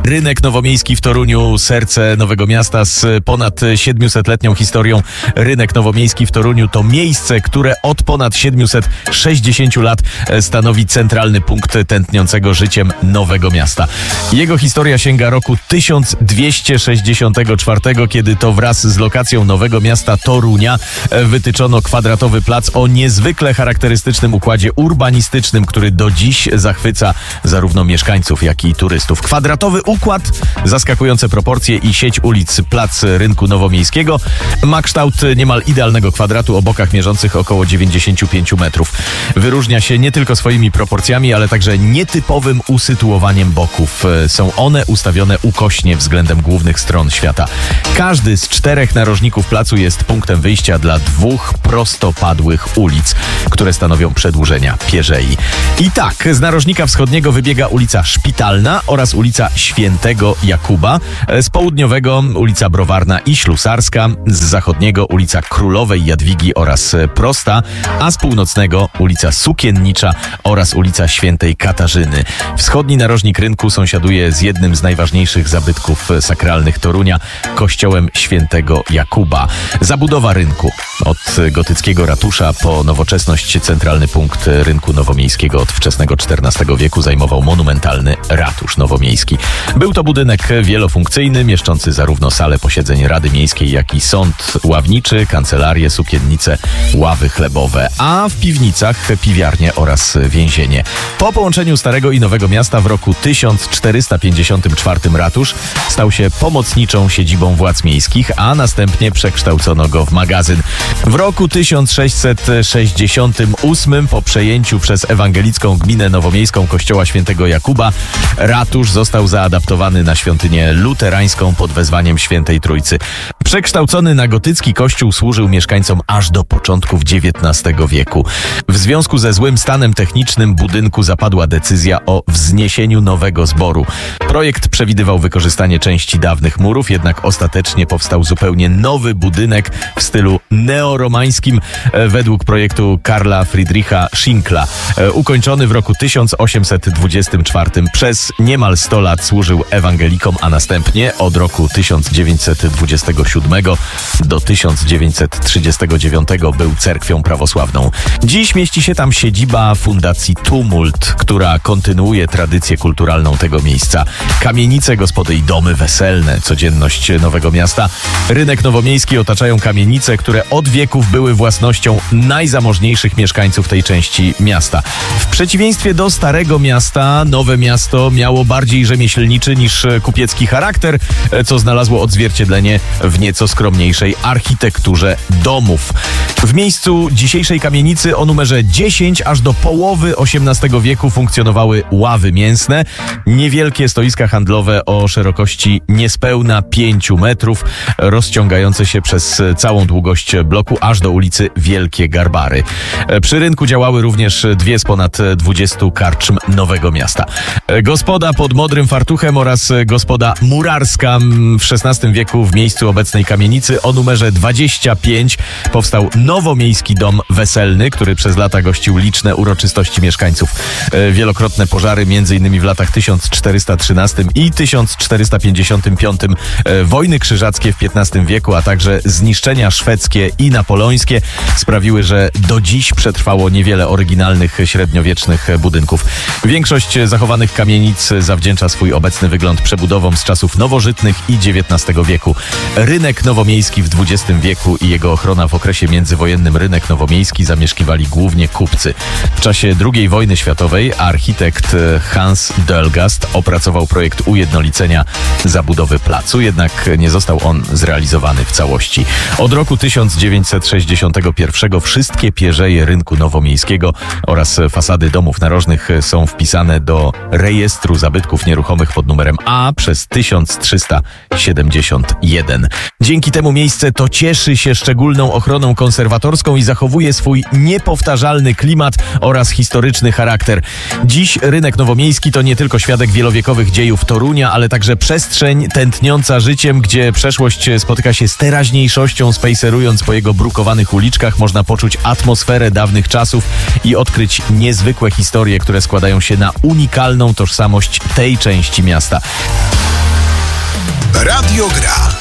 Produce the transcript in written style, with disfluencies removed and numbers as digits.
Rynek Nowomiejski w Toruniu, serce Nowego Miasta z ponad 700-letnią historią. Rynek Nowomiejski w Toruniu to miejsce, które od ponad 760 lat stanowi centralny punkt tętniącego życiem Nowego Miasta. Jego historia sięga roku 1264, kiedy to wraz z lokacją Nowego Miasta Torunia wytyczono kwadratowy plac o niezwykle charakterystycznym układzie urbanistycznym, który do dziś zachwyca zarówno mieszkańców, jak i turystów. Kwadratowy układ, zaskakujące proporcje i sieć ulic plac Rynku Nowomiejskiego ma kształt niemal idealnego kwadratu o bokach mierzących około 95 metrów. Wyróżnia się nie tylko swoimi proporcjami, ale także nietypowym usytuowaniem boków. Są one ustawione ukośnie względem głównych stron świata. Każdy z 4 narożników placu jest punktem wyjścia dla 2 prostopadłych ulic, które stanowią przedłużenia pierzei. I tak, z narożnika wschodniego wybiega ulica Szpitalna oraz ulica Świętego Jakuba, z południowego ulica Browarna i Ślusarska, z zachodniego ulica Królowej Jadwigi oraz Prosta, a z północnego ulica Sukiennicza oraz ulica Świętej Katarzyny. Wschodni narożnik rynku sąsiaduje z jednym z najważniejszych zabytków sakralnych Torunia, kościołem Świętego Jakuba. Zabudowa rynku. Od gotyckiego ratusza po nowoczesność centralny punkt Rynku Nowomiejskiego od wczesnego XIV wieku zajmował monumentalny ratusz nowomiejski. Był to budynek wielofunkcyjny, mieszczący zarówno salę posiedzeń Rady Miejskiej, jak i sąd ławniczy, kancelarię, sukiennice, ławy chlebowe, a w piwnicach piwiarnie oraz więzienie. Po połączeniu Starego i Nowego Miasta w roku 1454 ratusz stał się pomocniczą siedzibą władz miejskich, a następnie przekształcono go w magazyn. W roku 1668 po przejęciu przez ewangelicką gminę nowomiejską kościoła Świętego Jakuba ratusz został zaadaptowany na świątynię luterańską pod wezwaniem Świętej Trójcy. Przekształcony na gotycki kościół służył mieszkańcom aż do początków XIX wieku. W związku ze złym stanem technicznym budynku zapadła decyzja o wzniesieniu nowego zboru. Projekt przewidywał wykorzystanie części dawnych murów, jednak ostatecznie powstał zupełnie nowy budynek w stylu neoromańskim według projektu Karla Friedricha Schinkla. Ukończony w roku 1824 przez niemal 100 lat służył ewangelikom, a następnie od roku 1927 do 1939 był cerkwią prawosławną. Dziś mieści się tam siedziba Fundacji Tumult, która kontynuuje tradycję kulturalną tego miejsca. Kamienice, gospody i domy weselne, codzienność Nowego Miasta. Rynek Nowomiejski otaczają kamienice, które od wieków były własnością najzamożniejszych mieszkańców tej części miasta. W przeciwieństwie do Starego Miasta, Nowe Miasto miało bardziej rzemieślniczy niż kupiecki charakter, co znalazło odzwierciedlenie w nieco skromniejszej architekturze domów. W miejscu dzisiejszej kamienicy o numerze 10 aż do połowy XVIII wieku funkcjonowały ławy mięsne, niewielkie stoiska handlowe o szerokości niespełna 5 metrów, rozciągające się przez całą długość bloku aż do ulicy Wielkie Garbary. Przy rynku działały również 2 z ponad 20 karczm Nowego Miasta. Gospoda pod Modrym Fartuchem oraz gospoda murarska w XVI wieku w miejscu obecnej kamienicy o numerze 25 powstał Nowomiejski Dom Weselny, który przez lata gościł liczne uroczystości mieszkańców. Wielokrotne pożary, m.in. w latach 1413 i 1455, wojny krzyżackie w XV wieku, a także zniszczenia szwedzkie i napoleońskie sprawiły, że do dziś przetrwało niewiele oryginalnych średniowiecznych budynków. Większość zachowanych kamienic zawdzięcza swój obecny wygląd przebudowom z czasów nowożytnych i XIX wieku. Rynek Nowomiejski w XX wieku i jego ochrona w okresie międzywojennym Rynek Nowomiejski zamieszkiwali głównie kupcy. W czasie II wojny światowej architekt Hans Dölgast opracował projekt ujednolicenia zabudowy placu, jednak nie został on zrealizowany w całości. Od roku 1961 wszystkie pierzeje Rynku Nowomiejskiego oraz fasady domów narożnych są wpisane do rejestru zabytków nieruchomych pod numerem A przez 1371. Dzięki temu miejsce to cieszy się szczególną ochroną konserwatorską i zachowuje swój niepowtarzalny klimat oraz historyczny charakter. Dziś Rynek Nowomiejski to nie tylko świadek wielowiekowych dziejów Torunia, ale także przestrzeń tętniąca życiem, gdzie przeszłość spotyka się z teraźniejszością. Spejserując po jego brukowanych uliczkach można poczuć atmosferę dawnych czasów i odkryć niezwykłe historie, które składają się na unikalną tożsamość tej części miasta. Radio Gra.